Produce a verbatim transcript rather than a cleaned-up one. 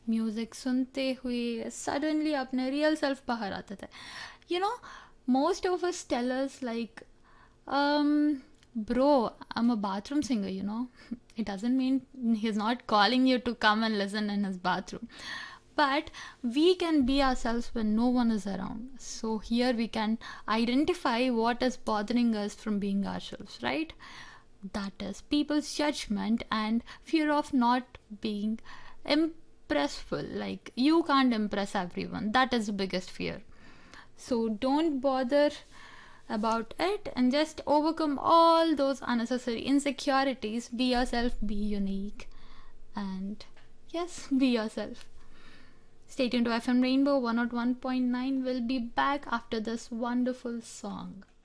Music सुनते हुए suddenly अपने रियल सेल्फ बाहर आता था. You know, most of us tell us like, um, bro, I'm a bathroom singer, you know. It doesn't mean he's not calling you to come and listen in his bathroom. But we can be ourselves when no one is around. So here we can identify what is bothering us from being ourselves, right? That is people's judgment and fear of not being impressful. Like, you can't impress everyone. That is the biggest fear. So don't bother about it and just overcome all those unnecessary insecurities. Be yourself, be unique, and yes, be yourself. Stay tuned to F M Rainbow one oh one point nine. We'll be back after this wonderful song.